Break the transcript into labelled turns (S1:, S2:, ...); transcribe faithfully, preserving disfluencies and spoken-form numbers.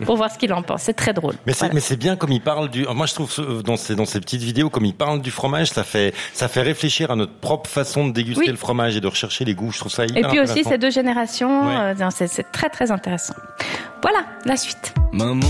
S1: pour voir ce qu'il en pense. C'est très drôle.
S2: Mais c'est,
S1: voilà.
S2: mais c'est bien comme il parle du, moi je trouve dans ces, dans ces petites vidéos, comme il parle du fromage, ça fait, ça fait réfléchir à notre propre façon de déguster
S1: oui.
S2: le fromage et de rechercher les goûts. Je trouve ça hyper
S1: Et puis
S2: intéressant.
S1: aussi ces deux générations,
S2: ouais.
S1: euh, c'est, c'est très très intéressant. Voilà, la suite.
S3: Maman.